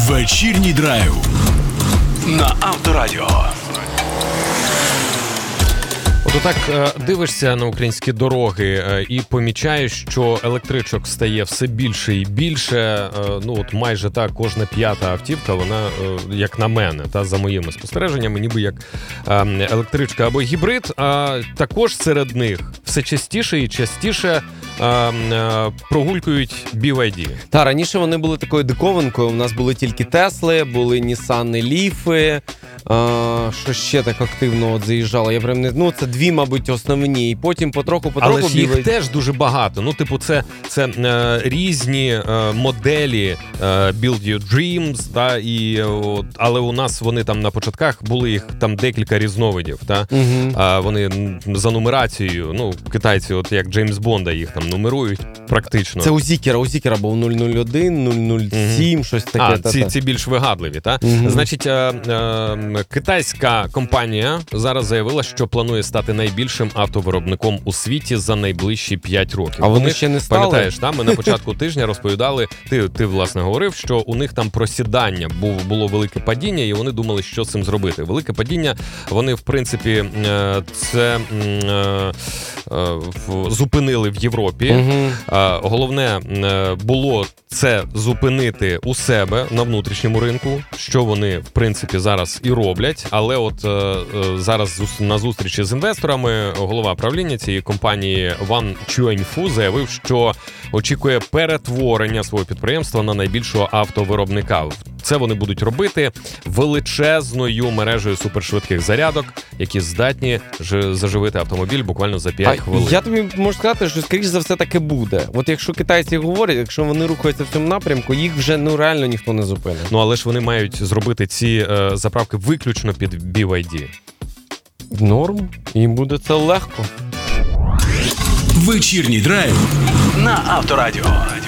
Вечірній драйв на Авторадіо. Отак дивишся на українські дороги і помічаєш, що електричок стає все більше і більше. Ну от майже кожна п'ята автівка, вона, як на мене, за моїми спостереженнями, ніби як електричка або гібрид. А також серед них все частіше і частіше прогулькують BYD. Та, раніше вони були такою диковинкою. У нас були тільки Тесли, були Нісани Ліфи. Що ще так активно заїжджало? Я прям не... Ну, це дві, мабуть, основні. І потім потроху Але ж їх теж дуже багато. Ну, типу, це різні моделі Build Your Dreams, але у нас вони там на початках були їх там декілька різновидів. Вони за нумерацією, ну, китайці, от як Джеймс Бонда їх там нумерують практично. Це у Зікера був 001, 007, щось таке. Ці більш вигадливі, Значить, китайська компанія зараз заявила, що планує стати найбільшим автовиробником у світі за найближчі 5 років. А вони ще не стали? Пам'ятаєш, ми на початку тижня розповідали, ти власне говорив, що у них там просідання, було велике падіння, і вони думали, що з цим зробити. Велике падіння, вони, в принципі, це зупинили в Європі. Головне було це зупинити у себе на внутрішньому ринку, що вони, в принципі, зараз і роблять. Але от зараз на зустрічі з інвесторами голова правління цієї компанії Ван Чуаньфу заявив, що очікує перетворення свого підприємства на найбільшого автовиробника. Це вони будуть робити величезною мережею супершвидких зарядок, які здатні заживити автомобіль буквально за 5 хвилин. Я тобі можу сказати, що скоріш за все таки буде. От якщо китайці говорять, якщо вони рухаються в цьому напрямку, їх вже реально ніхто не зупинить. Ну але ж вони мають зробити ці заправки виключно під BYD. Норм. Їм буде це легко. Вечірній драйв на Авторадіо.